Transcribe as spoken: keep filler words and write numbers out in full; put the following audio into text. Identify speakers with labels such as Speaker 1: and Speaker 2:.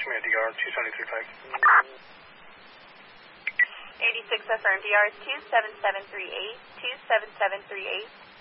Speaker 1: Command D R two seven three five.
Speaker 2: eighty-six affirmed, D R two seven seven three eight, two seven seven three eight.